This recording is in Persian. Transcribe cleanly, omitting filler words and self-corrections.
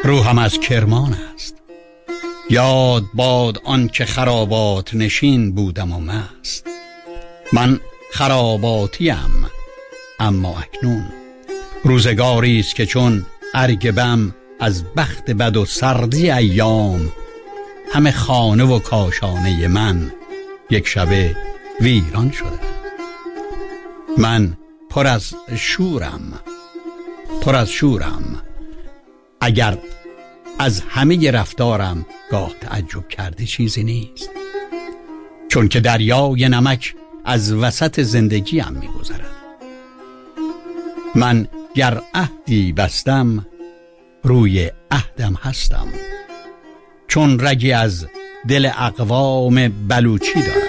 روحم از کرمان است. یاد باد آن که خرابات نشین بودم و مست. من خراباتیم اما اکنون روزگاری است که چون ارگبم از بخت بد و سردی ایام، همه خانه و کاشانه من یک شبه ویران شده. من پر از شورم اگر از همه رفتارم گاه تعجب کرده چیزی نیست، چون که دریای نمک از وسط زندگیم می‌گذرد. من گر عهدی بستم روی عهدم هستم، چون رگی از دل اقوام بلوچی دارم.